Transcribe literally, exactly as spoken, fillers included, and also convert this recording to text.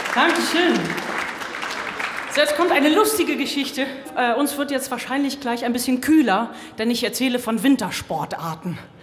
Dankeschön. So, jetzt kommt eine lustige Geschichte. Äh, uns wird jetzt wahrscheinlich gleich ein bisschen kühler, denn ich erzähle von Wintersportarten.